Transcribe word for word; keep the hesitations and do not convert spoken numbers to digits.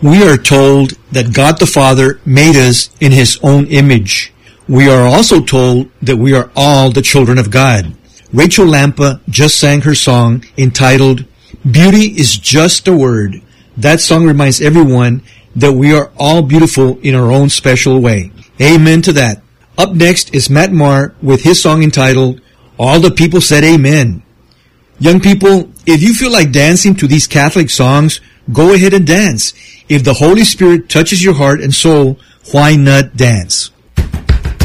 We are told that God the Father made us in His own image. We are also told that we are all the children of God. Rachel Lampa just sang her song entitled, Beauty is Just a Word. That song reminds everyone that we are all beautiful in our own special way. Amen to that. Up next is Matt Maher with his song entitled, All the People Said Amen. Young people, if you feel like dancing to these Catholic songs, go ahead and dance. If the Holy Spirit touches your heart and soul, why not dance?